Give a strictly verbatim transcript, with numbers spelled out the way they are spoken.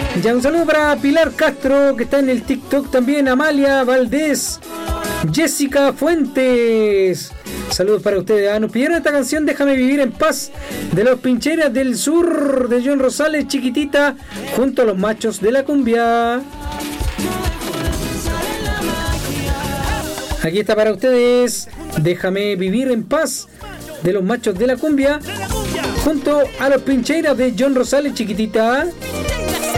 Ya un saludo para Pilar Castro, que está en el TikTok también, Amalia Valdés, Jessica Fuentes. Saludos para ustedes. Ah, nos pidieron esta canción, Déjame Vivir en Paz, de los Pincheras del Sur, de John Rosales, Chiquitita, junto a los Machos de la Cumbia. Aquí está para ustedes, Déjame Vivir en Paz, de los Machos de la Cumbia, junto a los Pincheras de John Rosales, Chiquitita.